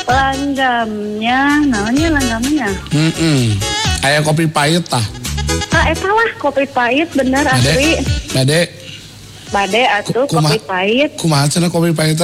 Langgamnya, langgamnya. Aya kopi pahit tah. Eta lah kopi pahit bener asli. Bade Bade atuh kopi pahit. Kumaha cenah kopi pahit?